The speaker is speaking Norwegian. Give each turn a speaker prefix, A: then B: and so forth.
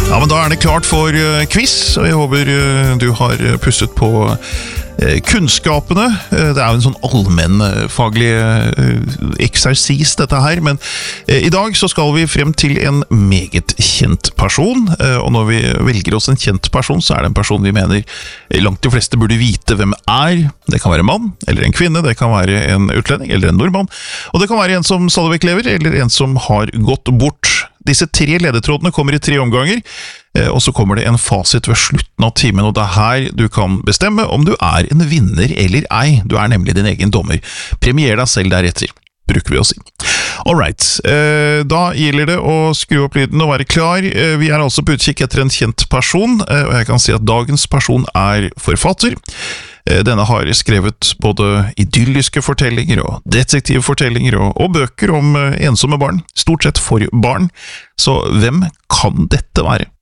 A: Ja, men da det klart for quiz, og jeg håper du har pusset på kunnskapene. Det jo en sånn allmennfaglig eksersis dette her, men i dag så skal vi frem til en meget kjent person, og når vi velger oss en kjent person, så det en person vi mener langt de fleste burde vite hvem Det kan være en mann, eller en kvinne, det kan være en utlending, eller en nordmann, og det kan være en som stadig vekk lever, eller en som har gått bort. Disse 3 ledetrådene kommer i 3 omganger, og så kommer det en fasit ved slutten av timen, og det her du kan bestemme om du en vinner eller ei. Du nemlig din egen dommer. Premier deg selv deretter, bruker vi å si. Alright, da gjelder det å skru opp lyden og være klar. Vi altså på utkikk etter en kjent person, og jeg kan si at dagens person forfatter. Denne har skrevet både idylliske fortellinger og detektivfortellinger og bøker om ensomme barn, stort sett for barn. Så hvem kan dette være?